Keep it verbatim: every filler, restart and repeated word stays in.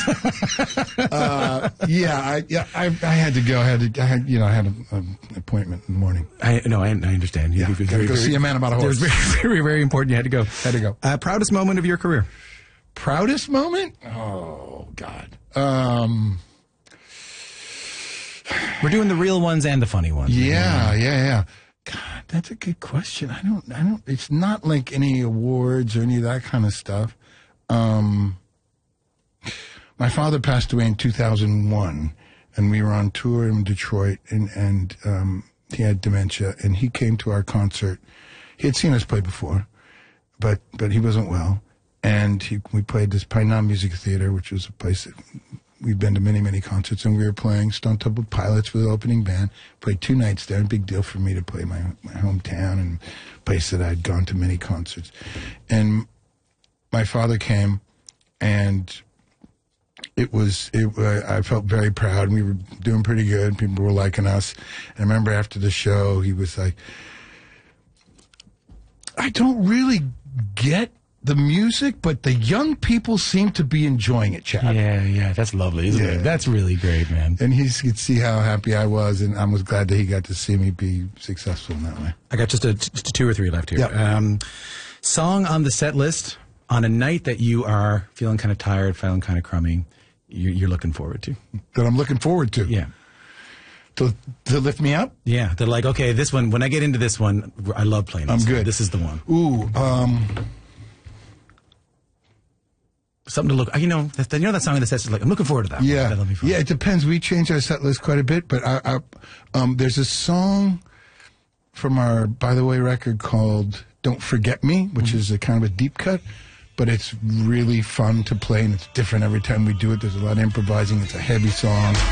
uh, yeah, I, yeah, I, I had to go. I had to, I had, you know, I had an um, appointment in the morning. I no, I, I understand. You Yeah, very, gotta go very, see a man about a horse. It was very, very, very important. You had to go. Had to go. Uh, proudest moment of your career? Proudest moment? Oh God. Um, We're doing the real ones and the funny ones. yeah, yeah, yeah. God, that's a good question. I don't, I don't. It's not like any awards or any of that kind of stuff. Um, my father passed away in two thousand one, and we were on tour in Detroit, and and um, he had dementia, and he came to our concert. He had seen us play before, but but he wasn't well, and he, we played this Pine Knob Music Theater, which was a place that we've been to many, many concerts, and we were playing Stone Temple Pilots with the opening band. Played two nights there. A big deal for me to play my my hometown and place that I'd gone to many concerts. And my father came, and it was it. Uh, I felt very proud. We were doing pretty good. People were liking us. And I remember after the show, he was like, "I don't really get the music, but the young people seem to be enjoying it, Chad." Yeah, yeah, that's lovely, isn't Yeah. it? That's really great, man. And he could see how happy I was, and I was glad that he got to see me be successful in that way. I got just a just two or three left here. Yep. Um, song on the set list on a night that you are feeling kind of tired, feeling kind of crummy, you're, you're looking forward to. That I'm looking forward to. Yeah. To, to lift me up? Yeah, they're like, okay, this one, when I get into this one, I love playing this I'm one. good. This is the one. Ooh, um... Something to look, you know, that, you know that song in the set is like, I'm looking forward to that. Yeah, one. That'll be fun. yeah. It depends. We change our set list quite a bit, but I, I, um, there's a song from our By the Way record called "Don't Forget Me," which mm-hmm. is a kind of a deep cut, but it's really fun to play, and it's different every time we do it. There's a lot of improvising. It's a heavy song.